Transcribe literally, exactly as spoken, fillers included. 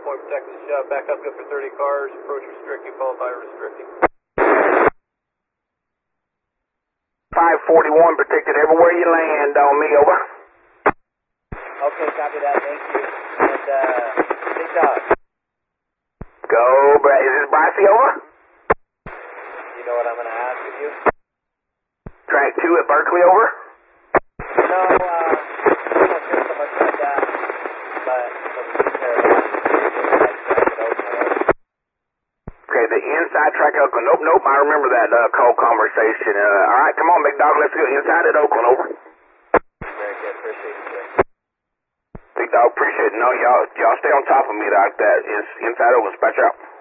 point Texas shot, back up, good for thirty cars, approach restricting, followed by restricting. five forty-one protected everywhere you land on me, over. Okay, copy that, thank you. And, uh, big dog. Go, Brad. Is this Brycey, over? You know what I'm going to ask of you? Track two at Berkeley, over? No, uh, I don't care so much about that, but what we do care about is okay, the inside track at Oakland. Nope, nope, I remember that uh, call conversation. Uh, all right, come on, big dog, let's go inside at Oakland, over. very good, appreciate it, sir. Big dog, appreciate it. No, y'all, y'all stay on top of me like that. It's inside Oakland, dispatch out.